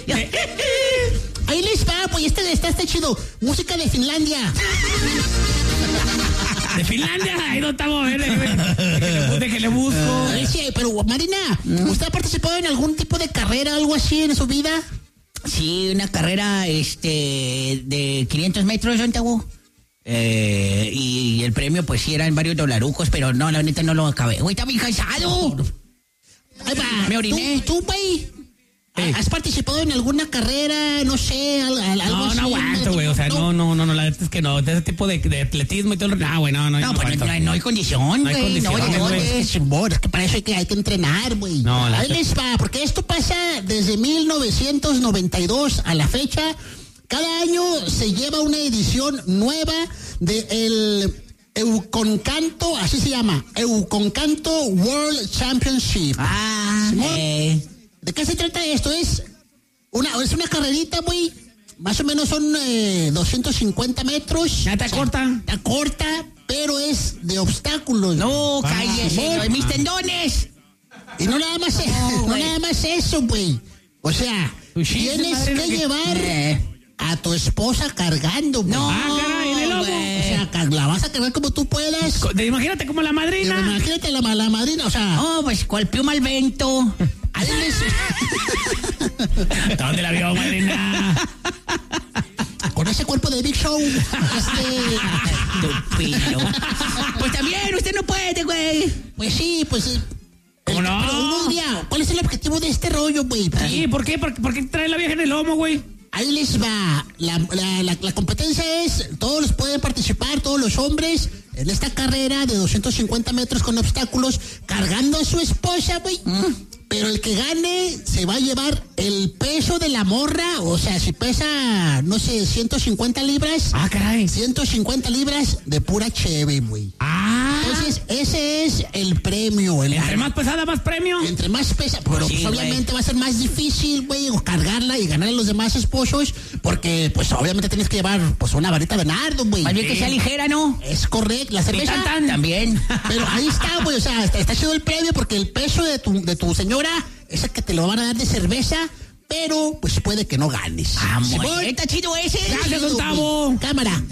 Ahí les va, pues está chido. Música de Finlandia. ¿De Finlandia? Ahí no estamos, de que le busco. Sí, pero Marina, ¿usted ha participado en algún tipo de carrera, algo así en su vida? Sí, una carrera de 500 metros, Santiago. Y el premio, pues sí, eran varios dolarucos, pero no, la neta no lo acabé. Güey, está bien cansado. Ahí va. Me oriné. ¿Tú, güey? ¿Has participado en alguna carrera, no sé, algo así? No aguanto, güey, o sea, no, la verdad es que no, de ese tipo de atletismo y todo, güey, no. No, pues no hay condición, güey. No hay condición, es que para eso hay que entrenar, güey. No, ahí les va, porque esto pasa desde 1992 a la fecha. Cada año se lleva una edición nueva del Euconcanto, así se llama, Euconcanto World Championship. ¿De qué se trata esto? Es una carrerita, güey. Más o menos son 250 metros. Ya está corta. Está corta, pero es de obstáculos. No, cállese, de mis tendones. Y no nada más eso, güey. O sea, tienes que llevar a tu esposa cargando, güey. No, caray, de loco. O sea, la vas a cargar como tú puedas. Imagínate como la madrina. Imagínate la madrina, o sea. No, pues cual pluma al vento. ¿Dónde la vio, madrina? Con ese cuerpo de Big Show. Estúpido. Pues también, usted no puede, güey. Pues sí, pues. ¿Cómo no? Pero un día, ¿cuál es el objetivo de este rollo, güey? Sí, ¿por qué? ¿Por qué trae la vieja en el lomo, güey? Ahí les va. La competencia es, todos pueden participar, todos los hombres, en esta carrera de 250 metros con obstáculos, cargando a su esposa, güey. Pero el que gane se va a llevar el peso de la morra, o sea, si pesa, no sé, 150 libras. Ah, caray. 150 libras de pura cheve, güey. Entonces, ese es el premio. Entre más pesada, más premio. Entre más pesada, pero Sí, pues, obviamente va a ser más difícil, güey, cargarla y ganar a los demás esposos, porque pues obviamente tienes que llevar pues una varita de nardo, güey. Más bien que sea ligera, ¿no? Es correcto, la cerveza También. Pero ahí está, güey, o sea, está chido el premio porque el peso de tu señora es el que te lo van a dar de cerveza, pero pues puede que no ganes. Muy está chido ese. Gracias, don Tavo. Cámara.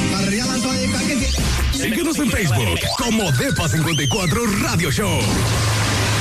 Síguenos en Facebook como Depa54 Radio Show.